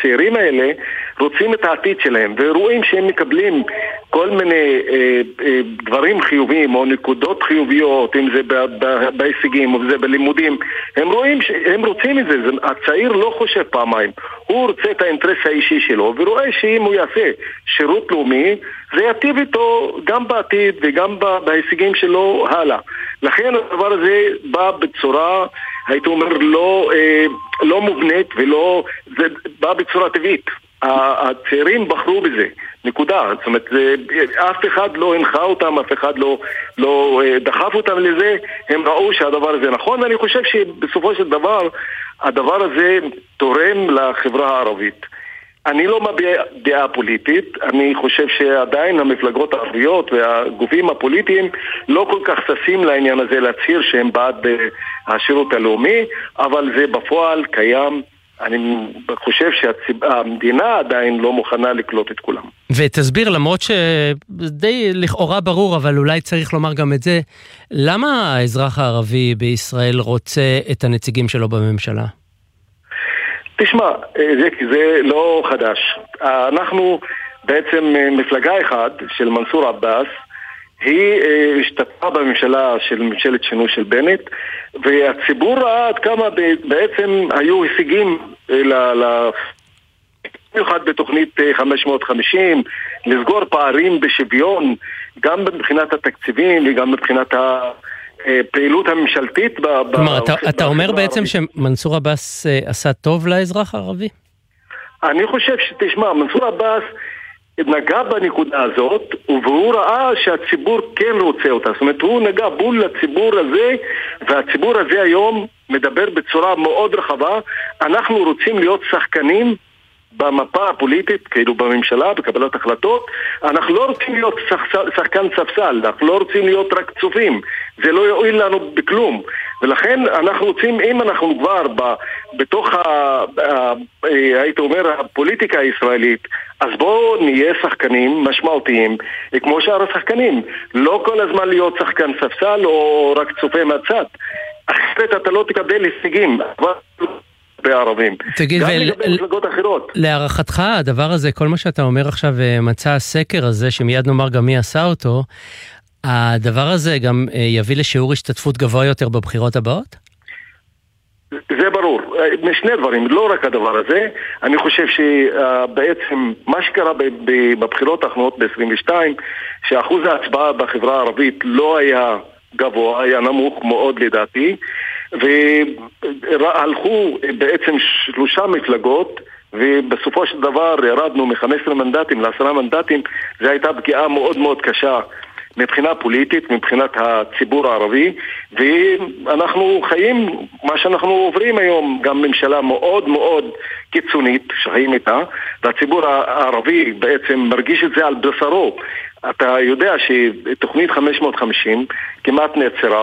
הצעירים האלה רוצים את העתיד שלהם, ורואים שהם מקבלים כל מיני דברים חיוביים או נקודות חיוביות, אם זה בהישגים או זה בלימודים. הם רואים שהם רוצים את זה. הצעיר לא חושב פעמיים, הוא רוצה את האינטרס האישי שלו, ורואה שאם הוא יעשה שירות לאומי זה יטיב איתו גם בעתיד וגם בהישגים שלו הלאה. לכן הדבר הזה בא בצורה, הייתי אומר, לא מובנית, ולא, זה בא בצורה טבעית. הצעירים בחרו בזה, נקודה. זאת אומרת, אף אחד לא הנחה אותם, אף אחד לא דחף אותם לזה. הם ראו שהדבר הזה נכון, ואני חושב שבסופו של דבר הדבר הזה תורם לחברה הערבית. אני לא מביע דעה פוליטית, אני חושב שעדיין המפלגות הערביות והגופים הפוליטיים לא כל כך ששים לעניין הזה להצהיר שהם בעד השירות הלאומי, אבל זה בפועל קיים. אני חושב שהמדינה עדיין לא מוכנה לקלוט את כולם. ותסביר, למרות שדי לכאורה ברור, אבל אולי צריך לומר גם את זה, למה האזרח הערבי בישראל רוצה את הנציגים שלו בממשלה? תשמע, זה לא חדש. אנחנו בעצם מפלגה אחד של מנסור עבאס, היא השתתפה בממשלה של ממשלת שינוי של בנט, והציבור ראה עד כמה בעצם היו הישגים במיוחד בתוכנית 550, לסגור פערים בשוויון, גם מבחינת התקציבים וגם מבחינת הפעילות הממשלתית. כלומר, אתה אומר בעצם שמנסור עבאס עשה טוב לאזרח הערבי? אני חושב שתשמע, מנסור עבאס נגע בנקודה הזאת, והוא ראה שהציבור כן רוצה אותה. זאת אומרת, הוא נגע בול לציבור הזה, והציבור הזה היום מדבר בצורה מאוד רחבה. אנחנו רוצים להיות שחקנים במפה הפוליטית, כאילו בממשלה, בקבלת החלטות. אנחנו לא רוצים להיות שחקן ספסל, אנחנו לא רוצים להיות רק צופים. זה לא יועיל לנו בכלום. ולכן אנחנו רוצים, אם אנחנו כבר בתוך הייתי אומר, הפוליטיקה הישראלית, אז בואו נהיה שחקנים משמעותיים, כמו שאר השחקנים. לא כל הזמן להיות שחקן ספסל או רק צופה מהצד. אחרת אתה לא תקבל הישגים. בערבים. תגיד, גם לגבי מפלגות אחרות. להערכתך, הדבר הזה, כל מה שאתה אומר עכשיו, מצא הסקר הזה, שמיד נאמר גם מי עשה אותו, הדבר הזה גם יביא לשיעור השתתפות גבוה יותר בבחירות הבאות? זה ברור. משני דברים, לא רק הדבר הזה. אני חושב שבעצם מה שקרה בבחירות האחרונות ב-22, שאחוז ההצבעה בחברה הערבית לא היה גבוה, היה נמוך מאוד לדעתי, והלכו בעצם 3 מפלגות, ובסופו של דבר ירדנו מ-15 מנדטים ל10 מנדטים. זו הייתה פגיעה מאוד מאוד קשה מבחינה פוליטית, מבחינת הציבור הערבי, ואנחנו חיים מה שאנחנו עוברים היום, גם ממשלה מאוד מאוד קיצונית שחיים איתה, והציבור הערבי בעצם מרגיש את זה על בשרו. אתה יודע שתוכנית 550 כמעט נעצרה.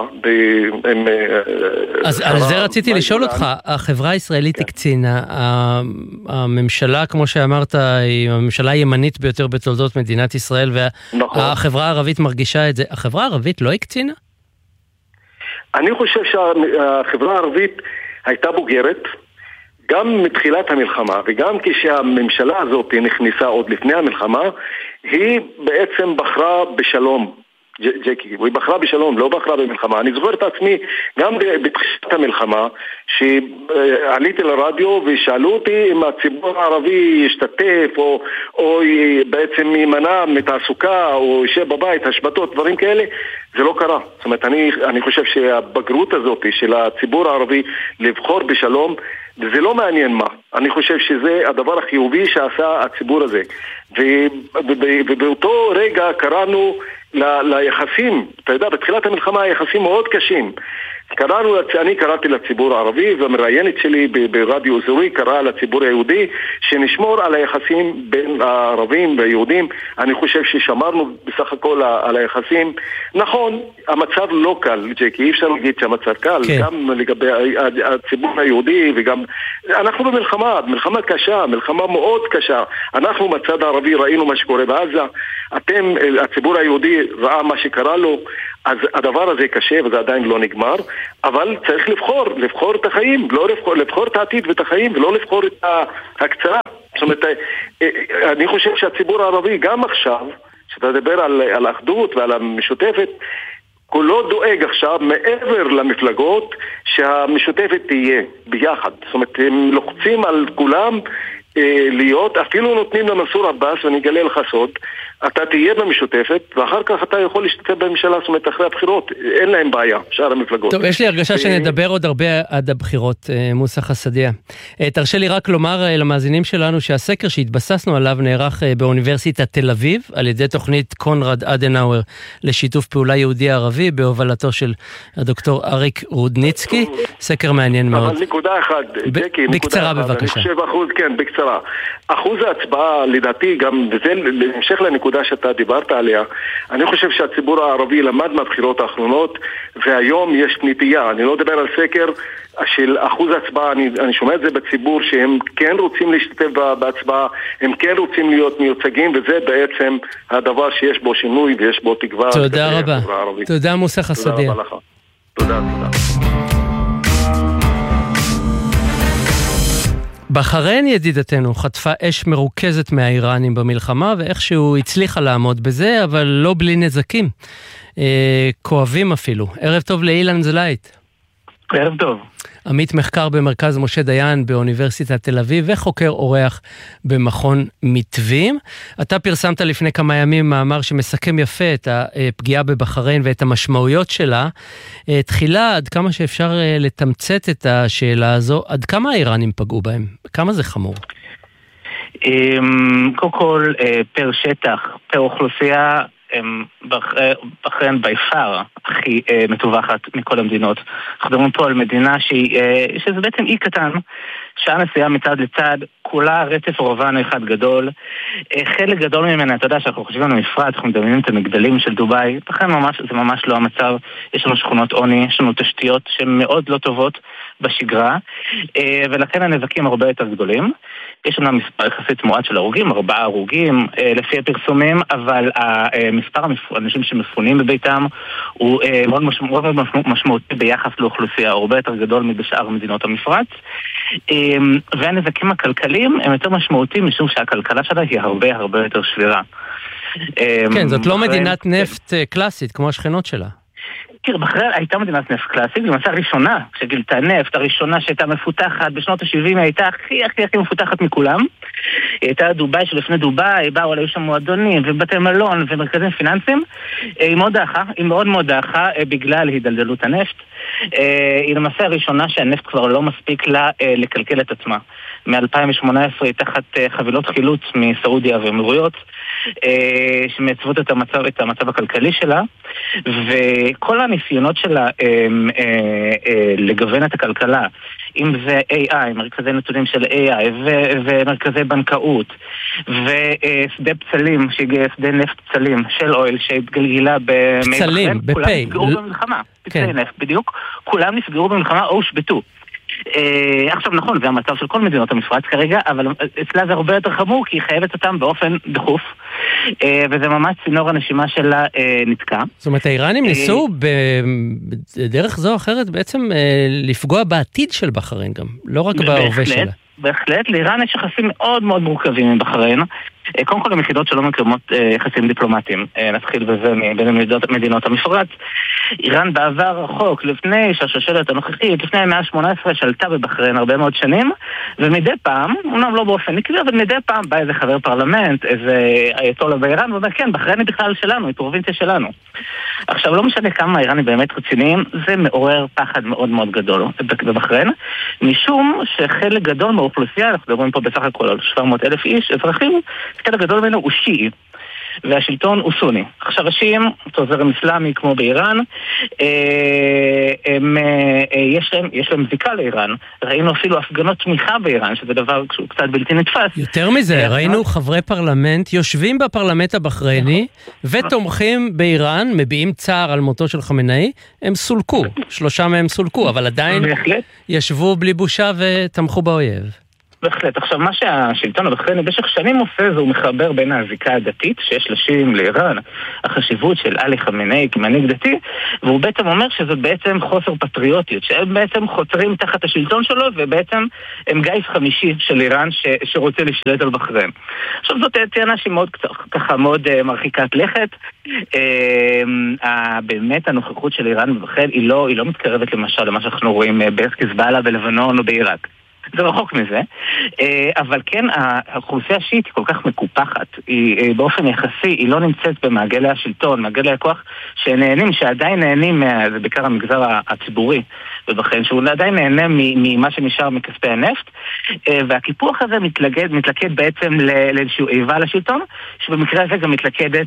אז על זה רציתי לשאול אותך, החברה הישראלית הקצינה, הממשלה, כמו שאמרת, היא הממשלה הימנית ביותר בתולדות מדינת ישראל, והחברה הערבית מרגישה את זה. החברה הערבית לא הקצינה? אני חושב שהחברה הערבית הייתה בוגרת, גם מתחילת המלחמה, וגם כשהממשלה הזאת נכנסה עוד לפני המלחמה, היא בעצם בחרה בשלום, ג'קי, היא בחרה בשלום, לא בחרה במלחמה. אני זוכר את עצמי, גם בתחילת המלחמה, שעליתי לרדיו ושאלו אותי אם הציבור הערבי ישתתף, או בעצם יימנע מתעסוקה, או ישב בבית, השבתות, דברים כאלה. זה לא קרה. זאת אומרת, אני חושב שהבגרות הזאת של הציבור הערבי לבחור בשלום, זה לא מעניין מה. אני חושב שזה הדבר החיובי שעשה הציבור הזה. ובאותו רגע קראנו ליחסים, אתה יודע, בתחילת המלחמה היחסים מאוד קשים. אני קראתי לציבור הערבי, והמראיינת שלי ברדיו אזורי קראה לציבור היהודי שנשמור על היחסים בין הערבים והיהודים. אני חושב ששמרנו בסך הכל על היחסים. נכון, המצב לא קל, ג'קי, אי אפשר להגיד שהמצב קל, כן. גם לגבי הציבור היהודי, וגם אנחנו מלחמה קשה, מלחמה מאוד קשה. אנחנו מצד הערבי ראינו מה שקורה בעזה, הציבור היהודי ראה מה שקרה לו, אז הדבר הזה קשה וזה עדיין לא נגמר, אבל צריך לבחור את החיים, לא לבחור את העתיד ואת החיים, ולא לבחור את ההקצרה. זאת אומרת, אני חושב שהציבור הערבי גם עכשיו, שאתה מדבר על האחדות ועל המשותפת, כולו דואג עכשיו מעבר למפלגות שהמשותפת תהיה ביחד. זאת אומרת, הם לוחצים על כולם להיות, אפילו נותנים למנסור עבאס, ואני אגלה לך סוד, אתה תהיה במשותפת, ואחר כך אתה יכול להשתתף בממשלה, זאת אומרת, אחרי הבחירות, אין להם בעיה, שאר המפלגות. טוב, יש לי הרגשה שנדבר עוד הרבה עד הבחירות, מוסא חסדיה. תרשה לי רק לומר למאזינים שלנו שהסקר שהתבססנו עליו נערך באוניברסיטת תל אביב, על ידי תוכנית קונרד אדנאואר לשיתוף פעולה יהודי-ערבי, בהובלתו של הדוקטור אריק רודניצקי, סקר מעניין מאוד. אבל נקודה אחת, ג'קי, בקצרה בבקשה. אני חושב כן, בקצרה. אחוז ההצבעה, לדעתי, גם, וזה להמשך לנקודה שאתה דיברת עליה, אני חושב שהציבור הערבי למד מהבחירות האחרונות, והיום יש נטייה, אני לא מדבר על סקר, של אחוז ההצבעה, אני שומע את זה בציבור, שהם כן רוצים להשתתף בהצבעה, הם כן רוצים להיות מיוצגים, וזה בעצם הדבר שיש בו שינוי, ויש בו תקווה. תודה רבה. תודה מוסא חסדיה. תודה רבה לך. תודה. בחריין ידידתנו חטפה אש מרוכזת מהאיראנים במלחמה, ואיכשהו הצליחה לעמוד בזה, אבל לא בלי נזקים. כואבים אפילו. ערב טוב לאילן זלייט. ערב טוב. עמית מחקר במרכז משה דיין באוניברסיטת תל אביב, וחוקר אורח במכון מתווים. אתה פרסמת לפני כמה ימים מאמר שמסכם יפה את הפגיעה בבחריין ואת המשמעויות שלה. תחילה, עד כמה שאפשר לתמצת את השאלה הזו, עד כמה האיראנים פגעו בהם? כמה זה חמור? קודם כל, פר שטח, פר אוכלוסייה, בחריין ביפר הכי מטווחת מכל המדינות. אנחנו מדברים פה על מדינה שזה בעצם אי קטן, שהנסיעה מצד לצד, כולה רצף רובן אחד גדול. חלק גדול ממנה, אתה יודע שאנחנו חושבים על המפרץ, אנחנו מדמיינים את המגדלים של דוביי, לכן זה ממש לא המצב. יש לנו שכונות עוני, יש לנו תשתיות שהן מאוד לא טובות בשגרה, ולכן הנזקים הרבה יותר גדולים. יש לנו מספר יחסית מועט של הרוגים, 4 הרוגים לפי הפרסומים, אבל מספר האנשים שמפונים בביתם הוא מאוד משמעותי ביחס לאוכלוסייה, הרבה יותר גדול מבשאר מדינות המפרץ. והנזקים הכלכליים הם יותר משמעותיים, משום שהכלכלה שלה היא הרבה הרבה יותר שבירה. כן, זאת לא מדינת נפט קלאסית כמו השכנות שלה. תראה, בחריין הייתה מדינת נפט קלאסית, למעשה הראשונה שגילתה נפט, הראשונה שהייתה מפותחת בשנות ה-70, היא הייתה הכי מפותחת מכולם. היא הייתה דוביי שלפני דוביי, באו עליו שם מועדונים ובתי מלון ומרכזים פיננסיים. היא מאוד מאוד דעכה בגלל הידלדלות הנפט. היא למעשה הראשונה שהנפט כבר לא מספיק לה לקלקל את עצמה. מ-2018 היא תחת חבילות חילוץ מסעודיה ואמירויות, שמייצבות את המצב הכלכלי שלה, וכל הניסיונות שלה לגוון את הכלכלה, אם זה AI, מרכזי נתונים של AI, ומרכזי בנקאות, ושדה פצלים, שדה נפט פצלים של אויל, שהתגלגילה פצלים, בפי. כולם נסגרו במלחמה, פצלי נפט בדיוק, כולם נסגרו במלחמה או הושבתו. עכשיו נכון, זה המצב של כל מדינות המפרץ כרגע, אבל אצלה זה הרבה יותר חמור, כי היא חייבת אותם באופן דחוף, וזה ממש צינור הנשימה שלה נתקע. זאת אומרת, האיראנים ניסו בדרך זו או אחרת בעצם לפגוע בעתיד של בחריין גם, לא רק בהווה שלה. בהחלט, לאיראן יש יחסים מאוד מאוד מורכבים עם בחריין. קודם כל, המחידות שלא מקיימות יחסים דיפלומטיים. נתחיל בזה בין מדינות המפרץ. איראן בעבר רחוק, לפני שהשושלת הנוכחית, לפני המאה ה-18, שלטה בבחריין הרבה מאוד שנים, ומדי פעם, אומנם לא באופן נקבי, אבל מדי פעם בא איזה חבר פרלמנט, איזה אייתולה באיראן, ואומר, כן, בחריין היא בכלל שלנו, היא פרובינציה שלנו. עכשיו, לא משנה כמה האיראנים באמת רציניים, זה מעורר פחד מאוד מאוד גדול בבחריין, משום שחלק גדול מהאוכלוסייה, אנחנו מדברים פה בסך הכל על 700,000 איש, אזרחים, חלק גדול ממנו הוא שיעי, והשלטון הוא סוני. עכשיו השיעים, אותו זרם אסלאמי כמו באיראן, יש להם זיקה לאיראן. ראינו אפילו הפגנות תמיכה באיראן, שזה דבר קצת בלתי נתפס. יותר מזה, ראינו חברי פרלמנט יושבים בפרלמנט הבחרייני, ותומכים באיראן, מביעים צער על מותו של חמינאי, הם סולקו, 3 מהם סולקו, אבל עדיין ישבו בלי בושה ותמכו באויב. בהחלט. עכשיו, מה שהשלטון הבחרייני במשך שנים עושה, זה הוא מחבר בין הזיקה הדתית שיש לשים לאיראן, החשיבות של עלי חמינאי כמנהיג דתי, והוא בעצם אומר שזה בעצם חוסר פטריוטיות, שהם בעצם חותרים תחת השלטון שלו, ובעצם הם גיס חמישי של איראן שרוצה לשלט על בחריין. עכשיו, זאת טענה שהיא מאוד ככה מאוד מרחיקת לכת. באמת הנוכחות של איראן בבחריין היא לא מתקרבת למשל למה שאנחנו רואים בחיזבאללה בלבנון או בעיראק. זה רחוק מזה, אבל כן, האוכלוסייה השיעית היא כל כך מקופחת, היא באופן יחסי, היא לא נמצאת במעגלי השלטון, מעגלי הכוח שעדיין נהנים, זה בעיקר המגזר הציבורי, ובכן שהוא עדיין נהנה ממה שנשאר מכספי הנפט, והקיפוח הזה מתלכד בעצם לאיזשהו איבה לשלטון, שבמקרה הזה גם מתלכדת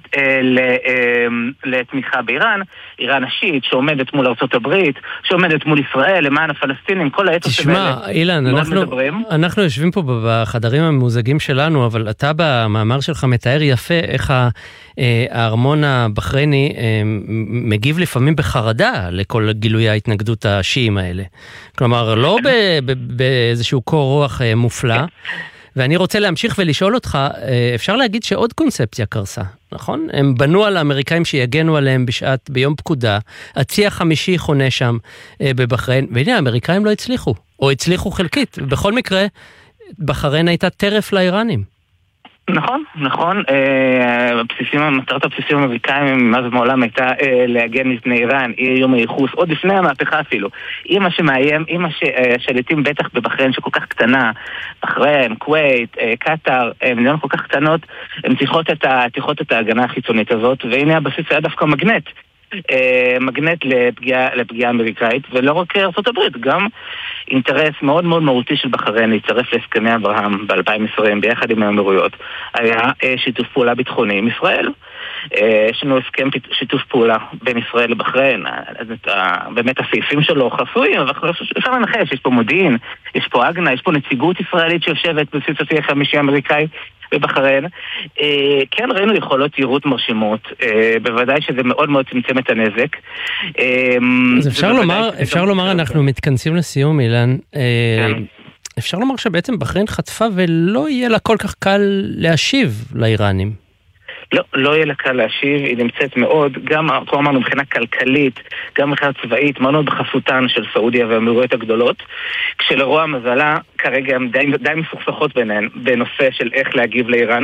לתמיכה באיראן, איראן השיעית שעומדת מול ארצות הברית, שעומדת מול ישראל, למען הפלסטינים, כל האתוס תשמע, אילן, אנחנו יושבים פה בחדרים הממוזגים שלנו, אבל אתה במאמר שלך מתאר יפה איך הארמון הבחרייני מגיב לפעמים בחרדה לכל גילוי ההתנגדות השיעים האלה. כלומר, לא באיזשהו קור רוח מופלא. ואני רוצה להמשיך ולשאול אותך, אפשר להגיד שעוד קונספציה קרסה, נכון? הם בנו על האמריקאים שיגנו עליהם ביום פקודה, הצי החמישי חונה שם בבחריין, והנה האמריקאים לא הצליחו, או הצליחו חלקית, ובכל מקרה, בחריין הייתה טרף לאיראנים. נכון, מטרת הבסיסים האמריקאים מאז ומעולם הייתה להגן מפני איראן, יום הייחוס, עוד לפני המהפכה אפילו. אם מה שמאיים, אם מה שהשליטים בטח בבחריין שכל כך קטנה, בחריין, כווית, קטר, מדינות כל כך קטנות, הן צריכות את ההגנה החיצונית הזאת, והנה הבסיס היה דווקא מגנט לפגיעה אמריקאית, ולא רק ארצות הברית, גם אינטרס מאוד מאוד מהותי של בחריין להצטרף להסכמי אברהם ב-2020 ביחד עם האמירויות, היה שיתוף פעולה ביטחוני עם ישראל. יש לנו הסכם שיתוף פעולה בין ישראל לבחריין, באמת הסעיפים שלו חסויים, אבל אפשר לנחש, יש פה מודיעין, יש פה אגנה, יש פה נציגות ישראלית שיושבת בבסיס הצי החמישי האמריקאי בבחריין. כן ראינו יכולות יירוט מרשימות, בוודאי שזה מאוד מאוד צמצם את הנזק. אז אפשר לומר, אנחנו מתכנסים לסיום, אילן, אפשר לומר שבעצם בחריין חטפה ולא יהיה לה כל כך קל להשיב לאיראנים. לא יהיה לה קל להשיב, היא נמצאת מאוד, גם, כמו אמרנו, מבחינה כלכלית, גם מבחינה צבאית, מאוד בחסותן של סעודיה והאמירויות הגדולות, כשלרוע המזלה, כרגע הם די מסוכסכות ביניהן, בנושא של איך להגיב לאיראן.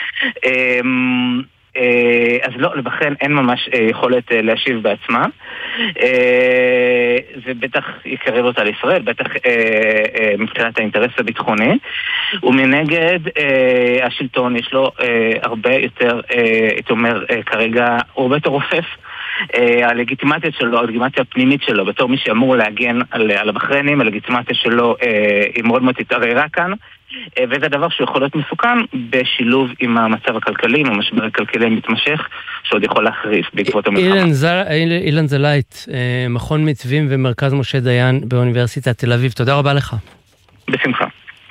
אז לא, לבחריין אין ממש יכולת להשיב בעצמה. זה בטח יקרב אותה לישראל, בטח מבחינת האינטרס הביטחוני, ומנגד השלטון יש לו הרבה יותר, הייתי אומר כרגע, הוא הרבה יותר רופף. הלגיטימציה שלו, הלגיטימציה הפנימית שלו, בתור מי שאמור להגן על הבחריינים, הלגיטימציה שלו היא מאוד מאוד התערערה כאן, וזה דבר שיכול להיות מסוכן בשילוב עם המצב הכלכלי, עם המשבר הכלכלי המתמשך, שעוד יכול להחריף בעקבות המלחמה. אילן זלייט, מכון מתווים ומרכז משה דיין באוניברסיטת תל אביב, תודה רבה לך. בשמחה.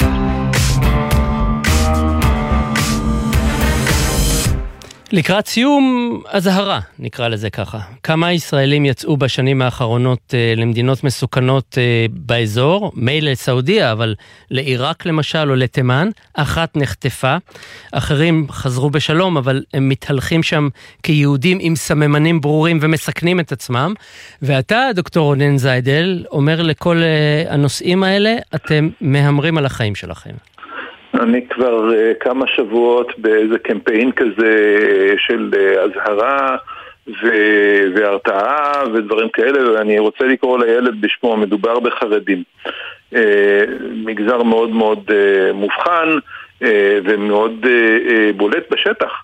לקראת סיום, הזהרה, נקרא לזה ככה. כמה ישראלים יצאו בשנים האחרונות למדינות מסוכנות באזור, מילא לסעודיה, אבל לעיראק למשל או לתימן, אחת נחטפה, אחרים חזרו בשלום, אבל הם מתהלכים שם כיהודים עם סממנים ברורים ומסכנים את עצמם, ואתה, דוקטור רונן זיידל, אומר לכל הנושאים האלה, אתם מהמרים על החיים שלכם. אני כבר כמה שבועות באיזה קמפיין כזה של הזהרה והרתעה ודברים כאלה, ואני רוצה לקרוא לילד בשמו, מדובר בחרדים. מגזר מאוד מאוד מובחן ומאוד בולט בשטח,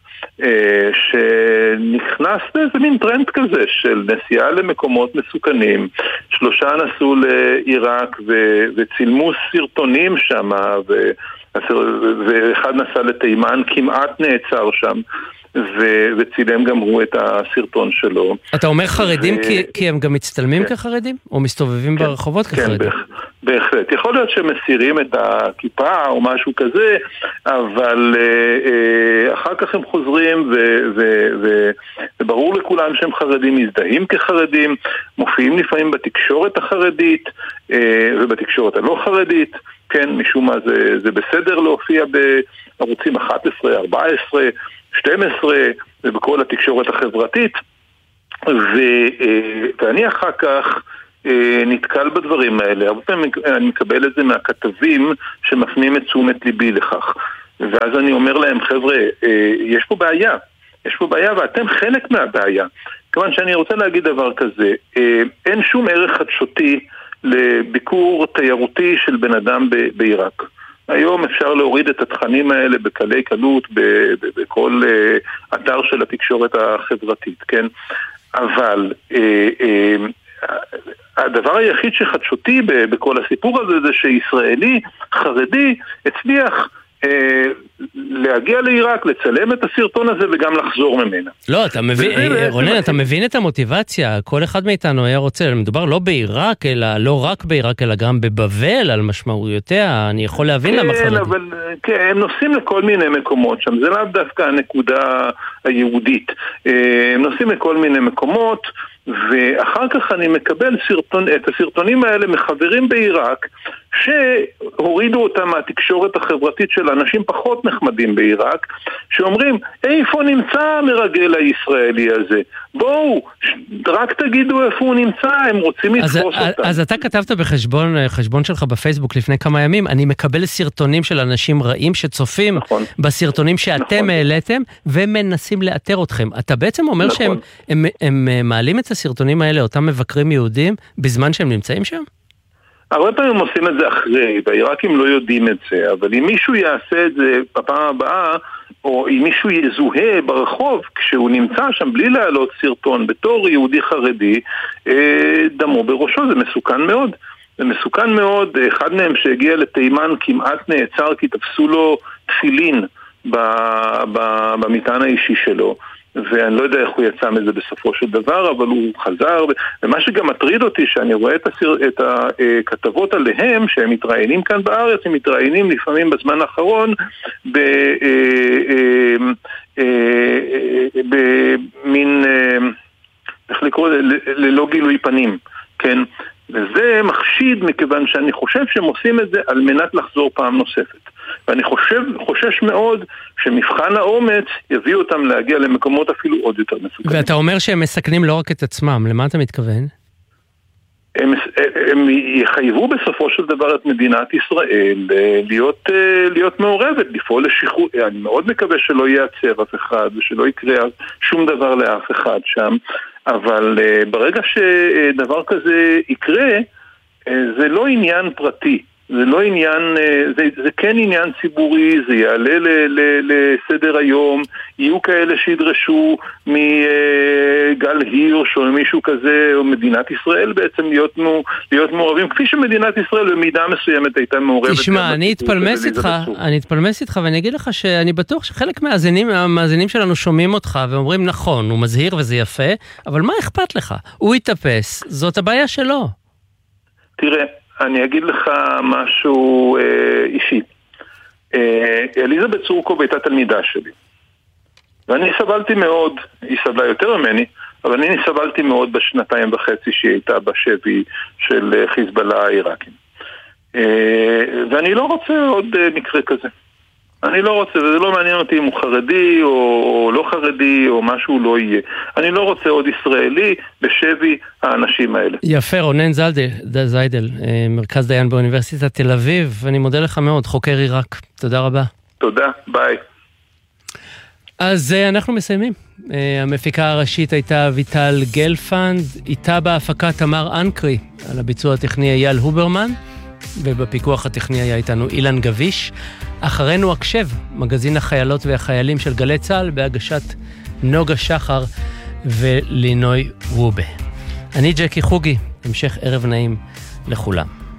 שנכנס לאיזה מין טרנד כזה של נסיעה למקומות מסוכנים. 3 נסעו לעיראק וצילמו סרטונים שם, ואחד נסע לתימן, כמעט נעצר שם, וצילם גם הוא את הסרטון שלו. אתה אומר חרדים כי הם גם מצטלמים כחרדים? או מסתובבים ברחובות כחרדים? בהחלט. יכול להיות שהם מסירים את הכיפה או משהו כזה, אבל אחר כך הם חוזרים וברור לכולם שהם חרדים, מזדהים כחרדים, מופיעים לפעמים בתקשורת החרדית ובתקשורת הלא חרדית, כן, משום מה זה בסדר להופיע בערוצים 11, 14, 12 ובכל התקשורת החברתית, ואני אחר כך נתקל בדברים האלה. הרבה פעמים אני מקבל את זה מהכתבים שמפנים את תשומת ליבי לכך, ואז אני אומר להם, חבר'ה, יש פה בעיה ואתם חלק מהבעיה. כיוון שאני רוצה להגיד דבר כזה, אין שום ערך חדשותי לביקור תיירותי של בן אדם בעיראק. היום אפשר להוריד את התכנים האלה בקלי קלות בכל אתר של התקשורת החברתית, כן? אבל הדבר היחיד שחדשותי בכל הסיפור הזה זה שישראלי חרדי הצליח להגיע לעיראק, לצלם את הסרטון הזה וגם לחזור ממנה. לא, אתה מבין, רונן, אתה מבין את המוטיבציה, כל אחד מאיתנו היה רוצה, מדובר לא בעיראק, אלא לא רק בעיראק, אלא גם בבבל על משמעויותיה, אני יכול להבין למה חרדים. כן, אבל הם נוסעים לכל מיני מקומות שם, זה לאו דווקא הנקודה היהודית, הם נוסעים לכל מיני מקומות, ואחר כך אני מקבל את הסרטונים האלה מחברים בעיראק שהורידו אותם מהתקשורת החברתית של אנשים פחות נחמדים בעיראק, שאומרים, איפה נמצא המרגל הישראלי הזה? בואו, רק תגידו איפה הוא נמצא, הם רוצים לתפוס אותם. אז אתה כתבת בחשבון שלך בפייסבוק לפני כמה ימים, אני מקבל סרטונים של אנשים רעים שצופים בסרטונים שאתם העליתם ומנסים לאתר אתכם. אתה בעצם אומר שהם מעלים את הסרטונים האלה, אותם מבקרים יהודים, בזמן שהם נמצאים שם? הרבה פעמים עושים את זה אחרי, והעיראקים לא יודעים את זה, אבל אם מישהו יעשה את זה בפעם הבאה, או אם מישהו יזוהה ברחוב כשהוא נמצא שם בלי להעלות סרטון בתור יהודי חרדי, דמו בראשו, זה מסוכן מאוד. זה מסוכן מאוד, אחד מהם שהגיע לתימן כמעט נעצר כי תפסו לו תפילין במטען האישי שלו. ואני לא יודע איך הוא יצא מזה בסופו של דבר, אבל הוא חזר, ומה שגם מטריד אותי שאני רואה את הכתבות עליהם שהם מתראיינים כאן בארץ, הם מתראיינים לפעמים בזמן האחרון במין, איך לקרוא, ללא גילוי פנים, כן? וזה מחשיד מכיוון שאני חושב שהם עושים את זה על מנת לחזור פעם נוספת. ואני חושש מאוד שמבחן האומץ יביא אותם להגיע למקומות אפילו עוד יותר מסוכנים. ואתה אומר שהם מסכנים לא רק את עצמם, למה אתה מתכוון? הם יחייבו בסופו של דבר את מדינת ישראל להיות מעורבת, לפעול לשחרור. אני מאוד מקווה שלא ייעצר אף אחד ושלא יקרה שום דבר לאף אחד שם, אבל ברגע שדבר כזה יקרה, זה לא עניין פרטי. זה לא עניין, זה כן עניין ציבורי, זה יעלה לסדר היום, יהיו כאלה שידרשו מגל הירש או מישהו כזה, או מדינת ישראל בעצם להיות מעורבים, כפי שמדינת ישראל במידה מסוימת הייתה מעורבת. תשמע, אני אתפלמס איתך ואני אגיד לך שאני בטוח שחלק מהמאזינים שלנו שומעים אותך ואומרים נכון, הוא מזהיר וזה יפה, אבל מה אכפת לך? הוא יתאפס, זאת הבעיה שלו. תראה, אני אגיד לך משהו אישי. אליזבת צורקוב הייתה תלמידה שלי. ואני סבלתי מאוד, היא סבלה יותר ממני, אבל אני סבלתי מאוד בשנתיים וחצי שהיא הייתה בשבי של חיזבאללה העיראקים. ואני לא רוצה עוד מקרה כזה. אני לא רוצה, וזה לא מעניין אותי אם הוא חרדי או לא חרדי או משהו לא יהיה. אני לא רוצה עוד ישראלי בשבי האנשים האלה. יפה, רונן זיידל, מרכז דיין באוניברסיטת תל אביב, ואני מודה לך מאוד, חוקר עיראק. תודה רבה. תודה, ביי. אז אנחנו מסיימים. המפיקה הראשית הייתה ויטל גלפנד, איתה בהפקה תמר אנקרי, על הביצוע הטכני אייל הוברמן, ובפיקוח הטכני היה איתנו אילן גביש. אחרינו הקשב, מגזין החיילות והחיילים של גלי צה"ל, בהגשת נוגה שחר ולינוי וובה. אני ג'קי חוגי, המשך ערב נעים לכולם.